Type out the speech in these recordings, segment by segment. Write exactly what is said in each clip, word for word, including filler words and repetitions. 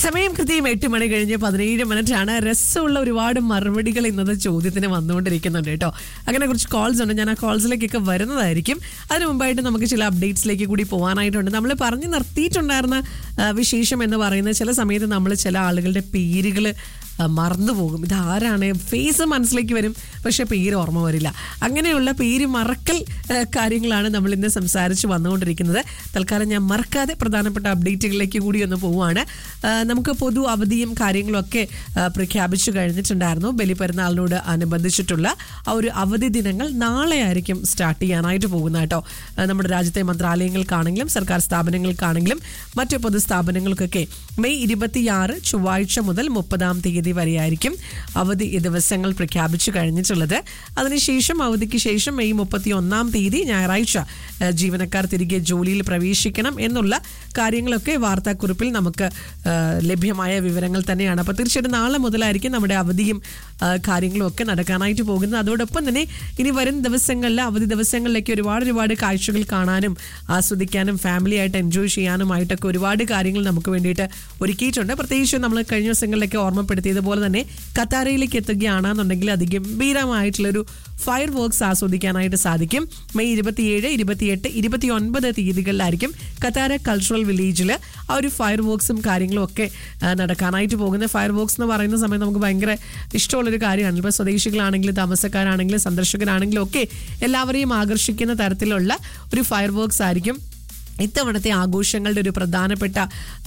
സമയം കൃത്യം എട്ട് മണി കഴിഞ്ഞ് പതിനേഴ് മിനിറ്റ് ആണ്. രസമുള്ള ഒരുപാട് മറുപടികൾ ഇന്നത്തെ ചോദ്യത്തിന് വന്നുകൊണ്ടിരിക്കുന്നുണ്ട് കേട്ടോ. അങ്ങനെ കുറച്ച് കോൾസ് ഉണ്ട്, ഞാൻ ആ കോൾസിലേക്കൊക്കെ വരുന്നതായിരിക്കും. അതിന് മുമ്പായിട്ട് നമുക്ക് ചില അപ്ഡേറ്റ്സിലേക്ക് കൂടി പോകാനായിട്ടുണ്ട്. നമ്മൾ പറഞ്ഞു നിർത്തിയിട്ടുണ്ടായിരുന്ന വിശേഷം എന്ന് പറയുന്നത്, ചില സമയത്ത് നമ്മൾ ചില ആളുകളുടെ പേരുകൾ മറന്നുപോകും. ഇതാരാണ്, ഫേസ് മനസ്സിലേക്ക് വരും, പക്ഷെ പേര് ഓർമ്മ വരില്ല. അങ്ങനെയുള്ള പേര് മറക്കൽ കാര്യങ്ങളാണ് നമ്മൾ ഇന്ന് സംസാരിച്ച് വന്നുകൊണ്ടിരിക്കുന്നത്. തൽക്കാലം ഞാൻ മറക്കാതെ പ്രധാനപ്പെട്ട അപ്ഡേറ്റുകളിലേക്ക് കൂടി ഒന്ന് പോവുകയാണ്. നമുക്ക് പൊതു അവധിയും കാര്യങ്ങളൊക്കെ പ്രഖ്യാപിച്ചു കഴിഞ്ഞിട്ടുണ്ടായിരുന്നു. ബലിപ്പെരുന്നാളിനോട് അനുബന്ധിച്ചിട്ടുള്ള ആ ഒരു അവധി ദിനങ്ങൾ നാളെ ആയിരിക്കും സ്റ്റാർട്ട് ചെയ്യാനായിട്ട് പോകുന്നത് കേട്ടോ. നമ്മുടെ രാജ്യത്തെ മന്ത്രാലയങ്ങൾക്കാണെങ്കിലും സർക്കാർ സ്ഥാപനങ്ങൾക്കാണെങ്കിലും മറ്റു പൊതുസ്ഥാപനങ്ങൾക്കൊക്കെ മെയ് ഇരുപത്തിയാറ് ചൊവ്വാഴ്ച മുതൽ മുപ്പതാം തീയതി വരെയായിരിക്കും അവധി ദിവസങ്ങൾ പ്രഖ്യാപിച്ചു കഴിഞ്ഞിട്ടുള്ളത്. അതിനുശേഷം അവധിക്ക് ശേഷം മെയ് മുപ്പത്തി ഒന്നാം തീയതി ഞായറാഴ്ച ജീവനക്കാർ തിരികെ ജോലിയിൽ പ്രവേശിക്കണം എന്നുള്ള കാര്യങ്ങളൊക്കെ വാർത്താക്കുറിപ്പിൽ നമുക്ക് ലഭ്യമായ വിവരങ്ങൾ തന്നെയാണ്. അപ്പോൾ തീർച്ചയായിട്ടും നാളെ മുതലായിരിക്കും നമ്മുടെ അവധിയും കാര്യങ്ങളും ഒക്കെ നടക്കാനായിട്ട് പോകുന്നത്. അതോടൊപ്പം തന്നെ ഇനി വരും ദിവസങ്ങളിൽ അവധി ദിവസങ്ങളിലേക്ക് ഒരുപാട് ഒരുപാട് കാഴ്ചകൾ കാണാനും ആസ്വദിക്കാനും ഫാമിലി ആയിട്ട് എൻജോയ് ചെയ്യാനുമായിട്ടൊക്കെ ഒരുപാട് കാര്യങ്ങൾ നമുക്ക് വേണ്ടിയിട്ട് ഒരുക്കിയിട്ടുണ്ട്. പ്രത്യേകിച്ച് നമ്മൾ കഴിഞ്ഞ ദിവസങ്ങളിലൊക്കെ ഓർമ്മപ്പെടുത്തിയതുപോലെ തന്നെ ഖത്താറയിലേക്ക് എത്തുകയാണെന്നുണ്ടെങ്കിൽ അതിഗംഭീരമായിട്ടുള്ളൊരു ഫയർ വർക്ക്സ് ആസ്വദിക്കാനായിട്ട് സാധിക്കും. മെയ് ഇരുപത്തിയേഴ് ഇരുപത്തിയെട്ട് ഇരുപത്തി ഒൻപത് തീയതികളിലായിരിക്കും ഖത്താര കൾച്ചറൽ വില്ലേജിൽ ആ ഒരു ഫയർ വർക്ക്സും കാര്യങ്ങളും ഒക്കെ നടക്കാനായിട്ട് പോകുന്നത്. ഫയർ വർക്ക്സ് എന്ന് പറയുന്ന സമയത്ത് നമുക്ക് ഭയങ്കര ഇഷ്ടമുള്ളൊരു കാര്യമാണ്. ഇപ്പോൾ സ്വദേശികളാണെങ്കിലും താമസക്കാരാണെങ്കിലും സന്ദർശകരാണെങ്കിലും ഒക്കെ എല്ലാവരെയും ആകർഷിക്കുന്ന തരത്തിലുള്ള ഒരു ഫയർ വർക്ക്സ് ആയിരിക്കും ഇത്തവണത്തെ ആഘോഷങ്ങളുടെ ഒരു പ്രധാനപ്പെട്ട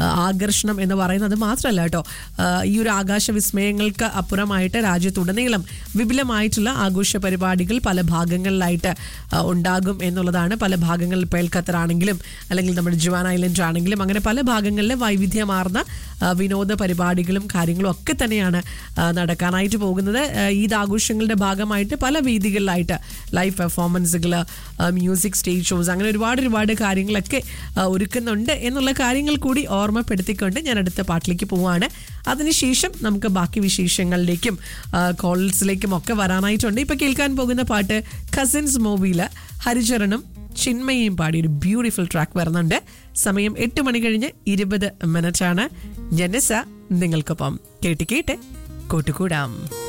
ആകർഷണം എന്ന് പറയുന്നത്. മാത്രമല്ല കേട്ടോ, ഈ ഒരു ആകാശ വിസ്മയങ്ങൾക്ക് അപ്പുറമായിട്ട് രാജ്യത്തുടനീളം വിപുലമായിട്ടുള്ള ആഘോഷ പരിപാടികൾ പല ഭാഗങ്ങളിലായിട്ട് ഉണ്ടാകും എന്നുള്ളതാണ്. പല ഭാഗങ്ങളിൽ പേൽ ഖത്തർ ആണെങ്കിലും അല്ലെങ്കിൽ നമ്മുടെ ജുവാൻ ഐലൻഡ് ആണെങ്കിലും അങ്ങനെ പല ഭാഗങ്ങളിൽ വൈവിധ്യമാർന്ന വിനോദ പരിപാടികളും കാര്യങ്ങളും ഒക്കെ തന്നെയാണ് നടക്കാനായിട്ട് പോകുന്നത്. ഈദ് ആഘോഷങ്ങളുടെ ഭാഗമായിട്ട് പല വേദികളിലായിട്ട് ലൈവ് പെർഫോമൻസുകൾ, മ്യൂസിക്, സ്റ്റേജ് ഷോസ്, അങ്ങനെ ഒരുപാട് ഒരുപാട് കാര്യങ്ങളൊക്കെ ഒരുക്കുന്നുണ്ട് എന്നുള്ള കാര്യങ്ങൾ കൂടി ഓർമ്മപ്പെടുത്തിക്കൊണ്ട് ഞാൻ അടുത്ത പാട്ടിലേക്ക് പോവാണ്. അതിനുശേഷം നമുക്ക് ബാക്കി വിശേഷങ്ങളിലേക്കും കോൾസിലേക്കും ഒക്കെ വരാനായിട്ടുണ്ട്. ഇപ്പൊ കേൾക്കാൻ പോകുന്ന പാട്ട് കസിൻസ് മൂവിയില് ഹരിചരണും ചിന്മയും പാടി ഒരു ബ്യൂട്ടിഫുൾ ട്രാക്ക് വരുന്നുണ്ട്. സമയം എട്ട് മണി കഴിഞ്ഞ് ഇരുപത് മിനിറ്റ് ആണ്. ജനസ നിങ്ങൾക്കൊപ്പം കേട്ട് കേട്ട് കൂട്ടുകൂടാം.